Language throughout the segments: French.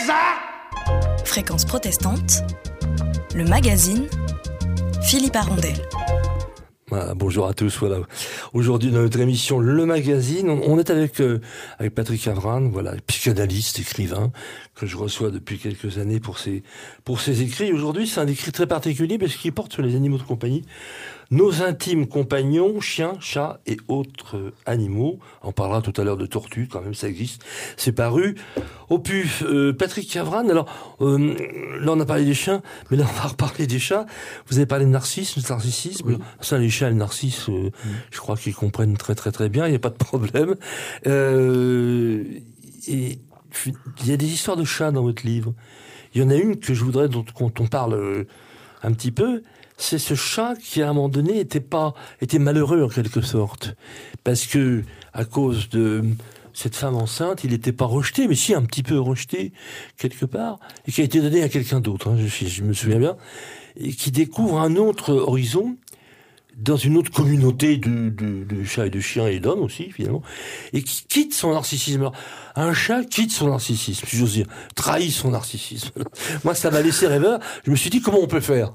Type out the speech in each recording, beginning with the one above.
ça? Fréquence protestante, le magazine Philippe Arondel. Voilà, bonjour à tous. Voilà. Aujourd'hui dans notre émission Le Magazine, on est avec Patrick Avran, voilà, psychanalyste, écrivain que je reçois depuis quelques années pour ses écrits. Aujourd'hui, c'est un écrit très particulier parce qu'il porte sur les animaux de compagnie, nos intimes compagnons, chiens, chats et autres animaux. On parlera tout à l'heure de tortues, quand même, ça existe. C'est paru au PUF. Patrick Avran, alors là on a parlé des chiens, mais là on va reparler des chats. Vous avez parlé de narcissisme. Oui. Ça, les chats et le narcisse, je crois qu'ils comprennent très très très bien, il n'y a pas de problème. Et il y a des histoires de chats dans votre livre. Il y en a une que je voudrais dont on parle un petit peu. C'est ce chat qui, à un moment donné, était malheureux en quelque sorte. Parce que, à cause de cette femme enceinte, il n'était pas rejeté, mais si un petit peu rejeté, quelque part, et qui a été donné à quelqu'un d'autre, je me souviens bien, et qui découvre un autre horizon, dans une autre communauté de chats et de chiens et d'hommes aussi, finalement, et qui quitte son narcissisme. Alors, un chat quitte son narcissisme, si j'ose dire, trahit son narcissisme. Moi, ça m'a laissé rêveur. Je me suis dit, comment on peut faire?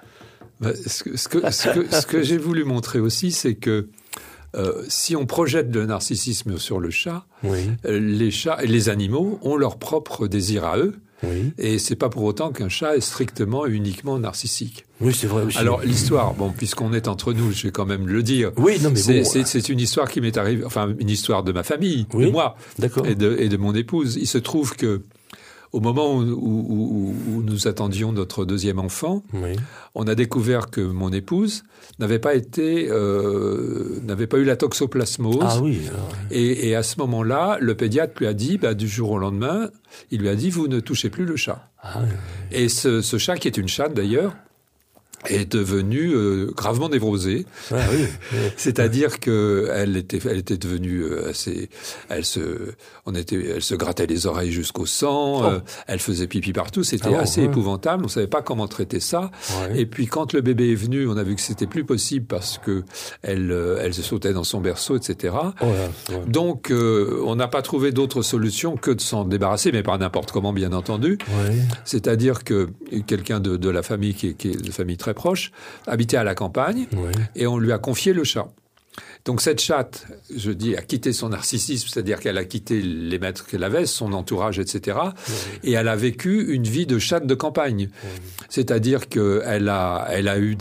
Ce que j'ai voulu montrer aussi, c'est que si on projette le narcissisme sur le chat, oui. Les chats et les animaux ont leur propre désir à eux. Oui. Et c'est pas pour autant qu'un chat est strictement et uniquement narcissique. Oui, c'est vrai aussi. Alors l'histoire, bon, puisqu'on est entre nous, je vais quand même le dire. Oui, non, mais c'est une histoire qui m'est arrivée, enfin une histoire de ma famille, oui, de moi, d'accord. et de mon épouse. Il se trouve que au moment où nous attendions notre deuxième enfant, oui. On a découvert que mon épouse n'avait pas eu la toxoplasmose. Ah oui. Et à ce moment-là, le pédiatre lui a dit, du jour au lendemain, il lui a dit, vous ne touchez plus le chat. Ah oui. Et ce chat, qui est une chatte d'ailleurs, est devenue gravement névrosée. Ah, oui. C'est-à-dire que elle était devenue assez, elle se grattait les oreilles jusqu'au sang, elle faisait pipi partout, c'était assez épouvantable, on savait pas comment traiter ça. Ouais. Et puis quand le bébé est venu, on a vu que c'était plus possible parce que elle se sautait dans son berceau, etc. Ouais. Donc on n'a pas trouvé d'autre solution que de s'en débarrasser, mais pas n'importe comment, bien entendu. Ouais. C'est-à-dire que quelqu'un de la famille qui est de famille très proche, habitait à la campagne, ouais. Et on lui a confié le chat. Donc cette chatte, je dis, a quitté son narcissisme, c'est-à-dire qu'elle a quitté les maîtres qu'elle avait, son entourage, etc. Ouais. Et elle a vécu une vie de chatte de campagne. Ouais. C'est-à-dire qu'elle a eu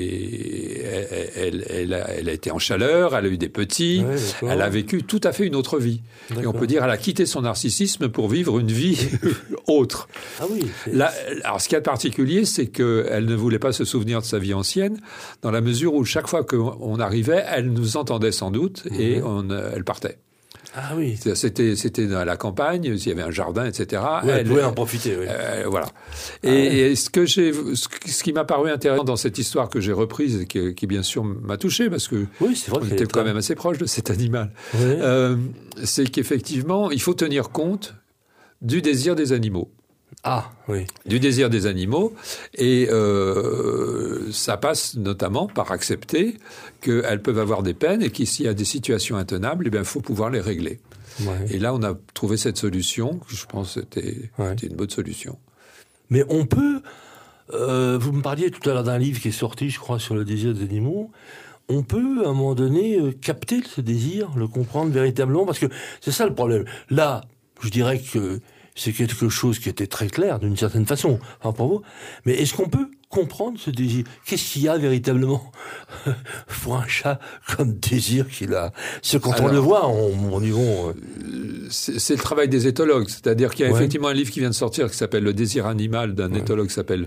elle a été en chaleur, elle a eu des petits, ouais, elle a vécu tout à fait une autre vie. D'accord. Et on peut dire qu'elle a quitté son narcissisme pour vivre une vie autre. Ah oui. Alors ce qu'il y a de particulier, c'est qu'elle ne voulait pas se souvenir de sa vie ancienne, dans la mesure où chaque fois qu'on arrivait, elle nous entendait sans doute, et elle partait. Ah oui. C'était dans la campagne, il y avait un jardin, etc. Oui, elle pouvait en profiter, oui. Voilà. Et ce qui m'a paru intéressant dans cette histoire que j'ai reprise, et qui bien sûr m'a touché, parce que oui, c'est vrai on était quand même assez proche de cet animal, oui. C'est qu'effectivement, il faut tenir compte du désir des animaux. Ah, oui. Du désir des animaux, et ça passe notamment par accepter qu'elles peuvent avoir des peines et s'il y a des situations intenables, il faut pouvoir les régler. Ouais. Et là, on a trouvé cette solution, que je pense c'était une bonne solution. Mais on peut... vous me parliez tout à l'heure d'un livre qui est sorti, je crois, sur le désir des animaux. On peut, à un moment donné, capter ce désir, le comprendre véritablement, parce que c'est ça le problème. Là, je dirais que c'est quelque chose qui était très clair, d'une certaine façon, enfin pour vous. Mais est-ce qu'on peut comprendre ce désir? Qu'est-ce qu'il y a véritablement pour un chat comme désir qu'il a? C'est quand on le voit, on y va. C'est le travail des éthologues. C'est-à-dire qu'il y a effectivement un livre qui vient de sortir qui s'appelle Le désir animal, d'un éthologue qui s'appelle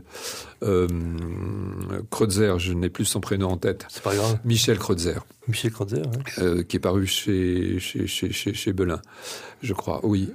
Kreutzer, je n'ai plus son prénom en tête. C'est pas grave. Michel Kreutzer. Michel Kreutzer, qui est paru chez Belin, je crois, oui.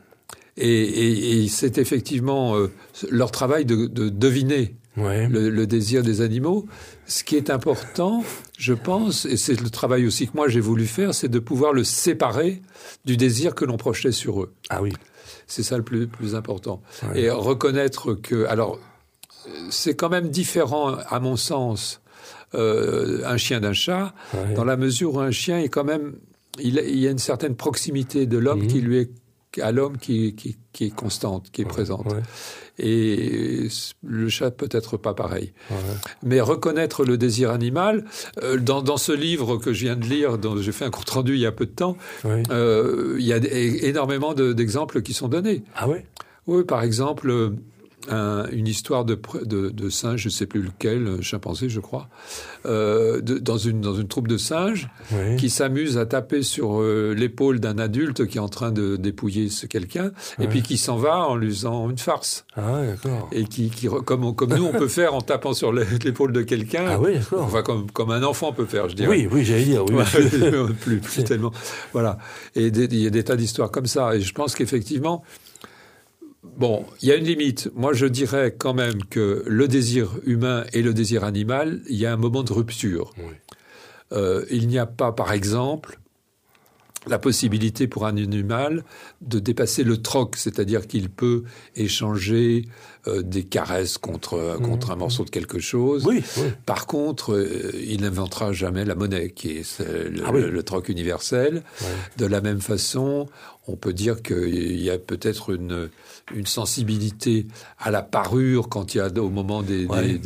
Et c'est effectivement leur travail de deviner le désir des animaux. Ce qui est important, je pense, et c'est le travail aussi que moi j'ai voulu faire, c'est de pouvoir le séparer du désir que l'on projetait sur eux. Ah oui. C'est ça le plus important. Ouais. Et reconnaître que... Alors, c'est quand même différent, à mon sens, un chien d'un chat, dans la mesure où un chien est quand même... Il y a une certaine proximité de l'homme qui lui est à l'homme qui est constante, qui est présente. Ouais. Et le chat peut-être pas pareil. Ouais. Mais reconnaître le désir animal, dans ce livre que je viens de lire, dont j'ai fait un compte-rendu il y a peu de temps, oui. Il y a énormément d'exemples qui sont donnés. Ah ouais? Oui, par exemple... une histoire de singes, je ne sais plus lequel, chimpanzé, je crois, dans une troupe de singes oui. qui s'amuse à taper sur l'épaule d'un adulte qui est en train de dépouiller quelqu'un, oui. et puis qui s'en va en lui faisant une farce. Ah ouais, d'accord. Et comme nous, on peut faire en tapant sur l'épaule de quelqu'un. Ah oui, d'accord. Enfin, comme un enfant peut faire, je dirais. Oui, j'allais dire. Oui, plus tellement. Voilà. Et il y a des tas d'histoires comme ça. Et je pense qu'effectivement... Bon, il y a une limite. Moi, je dirais quand même que le désir humain et le désir animal, il y a un moment de rupture. Oui. Il n'y a pas, par exemple, la possibilité pour un animal de dépasser le troc, c'est-à-dire qu'il peut échanger des caresses contre un morceau de quelque chose. Oui, oui. Par contre, il n'inventera jamais la monnaie, qui est le troc universel. Oui. De la même façon, on peut dire qu'il y a peut-être une sensibilité à la parure quand il y a au moment des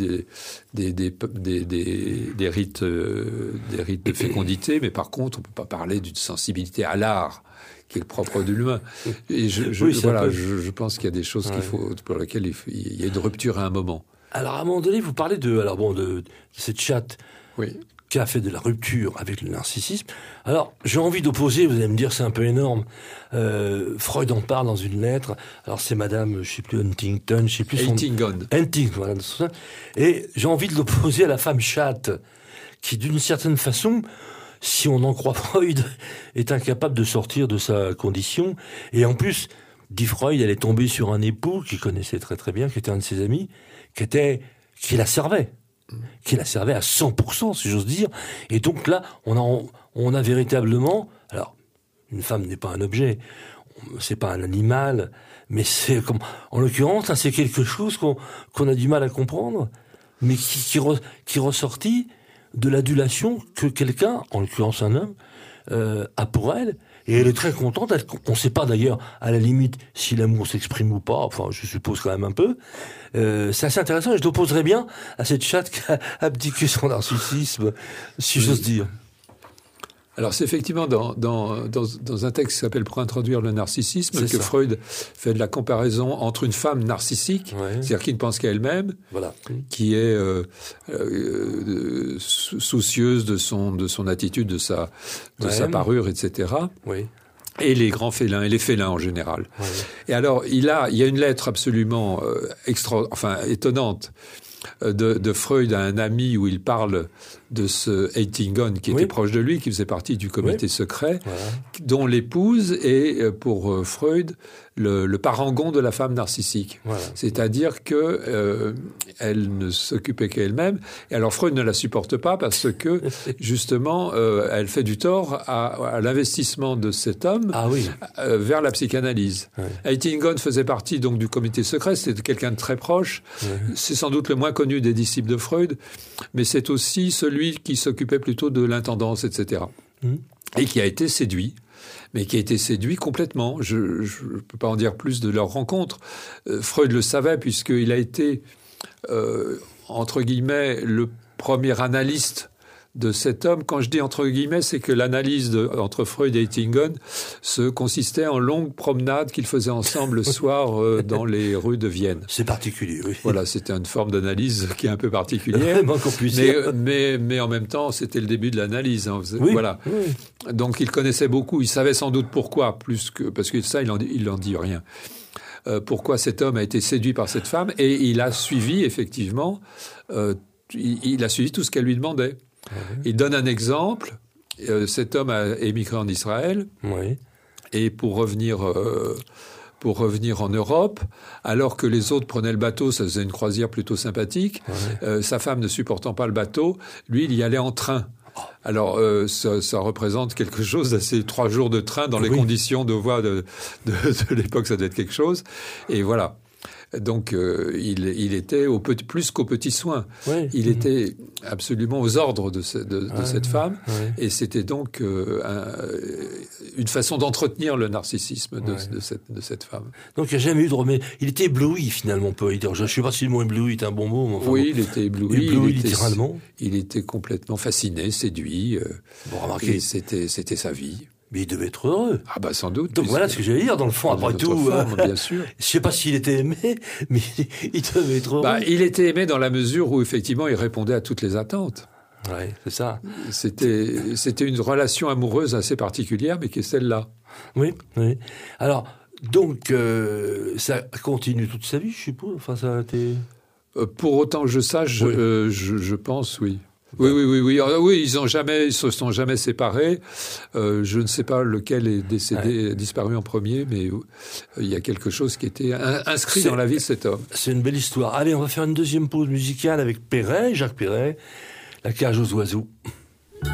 rites de fécondité, mais par contre, on peut pas parler d'une sensibilité à l'art qui est le propre de l'humain. Et je pense qu'il y a des choses pour lesquelles il y a une rupture à un moment. Alors à un moment donné, vous parlez de cette chatte. Oui. Qui a fait de la rupture avec le narcissisme. Alors, j'ai envie d'opposer, vous allez me dire, c'est un peu énorme. Freud en parle dans une lettre. Alors, c'est madame, je sais plus, Huntington, je sais plus son... Huntington, voilà. Et j'ai envie de l'opposer à la femme chatte, qui, d'une certaine façon, si on en croit Freud, est incapable de sortir de sa condition. Et en plus, dit Freud, elle est tombée sur un époux qu'il connaissait très très bien, qui était un de ses amis, qui la servait. Qui la servait à 100%, si j'ose dire. Et donc là, on a véritablement... Alors, une femme n'est pas un objet, c'est pas un animal, mais c'est comme... En l'occurrence, là, c'est quelque chose qu'on a du mal à comprendre, mais qui ressortit de l'adulation que quelqu'un, en l'occurrence un homme, a pour elle. Et elle est très contente. On ne sait pas d'ailleurs, à la limite, si l'amour s'exprime ou pas. Enfin, je suppose quand même un peu. C'est assez intéressant et je l'opposerais bien à cette chatte qui a abdiqué son narcissisme, si j'ose dire. Alors, c'est effectivement dans un texte qui s'appelle « Pour introduire le narcissisme » que Freud fait de la comparaison entre une femme narcissique, c'est-à-dire qui ne pense qu'à elle-même, qui est soucieuse de son attitude, de sa parure, etc. Oui. Et les grands félins, et les félins en général. Oui. Et alors, il y a une lettre absolument étonnante de Freud à un ami où il parle de ce Huntington qui était proche de lui, qui faisait partie du comité secret, dont l'épouse est, pour Freud, le parangon de la femme narcissique. Voilà. C'est-à-dire que elle ne s'occupait qu'elle-même. Et alors Freud ne la supporte pas parce que, justement, elle fait du tort à l'investissement de cet homme vers la psychanalyse. Huntington faisait partie donc du comité secret, c'était quelqu'un de très proche. C'est sans doute le moins connu des disciples de Freud, mais c'est aussi celui qui s'occupait plutôt de l'intendance, etc. Et qui a été séduit. Mais qui a été séduit complètement. Je ne peux pas en dire plus de leur rencontre. Freud le savait puisqu'il a été, entre guillemets, le premier analyste de cet homme. Quand je dis entre guillemets, c'est que l'analyse entre Freud et Huntington se consistait en longues promenades qu'ils faisaient ensemble le soir dans les rues de Vienne. C'est particulier, oui. Voilà, c'était une forme d'analyse qui est un peu particulière. mais en même temps, c'était le début de l'analyse. Hein. Voilà. Oui. Donc, il connaissait beaucoup. Il savait sans doute pourquoi, parce que ça, il en dit rien. Pourquoi cet homme a été séduit par cette femme, et il a suivi, effectivement, il a suivi tout ce qu'elle lui demandait. Il donne un exemple. Cet homme a émigré en Israël. Et pour revenir en Europe, alors que les autres prenaient le bateau, ça faisait une croisière plutôt sympathique. Sa femme ne supportant pas le bateau, lui, il y allait en train. Alors, ça représente quelque chose d'assez 3 jours de train dans les conditions de voie de l'époque, ça doit être quelque chose. Et voilà. Donc, il était plus qu'aux petits soins. Oui. Il était absolument aux ordres de cette femme. Ouais. Et c'était donc une façon d'entretenir le narcissisme de cette femme. Donc, il n'y a jamais eu de remède. Il était ébloui, finalement, on peut dire. Je ne sais pas si le mot ébloui est un bon mot. Mais enfin, oui, il était ébloui. Littéralement. Il était complètement fasciné, séduit. Bon, remarquez. Et c'était sa vie. Mais il devait être heureux. Ah bah sans doute. Donc voilà ce que j'allais dire, dans le fond, après tout. Bien sûr. Je sais pas s'il était aimé, mais il devait être heureux. Il était aimé dans la mesure où, effectivement, il répondait à toutes les attentes. Ouais, c'est ça. C'était une relation amoureuse assez particulière, mais qui est celle-là. Oui, oui. Alors, donc, ça continue toute sa vie, je suppose. Enfin, ça a été... Pour autant que je sache, oui. je pense, oui. Oui, ils se sont jamais séparés. Je ne sais pas lequel est disparu en premier, mais il y a quelque chose qui était inscrit dans la vie de cet homme. C'est une belle histoire. Allez, on va faire une deuxième pause musicale avec Perret, Jacques Perret, La cage aux oiseaux.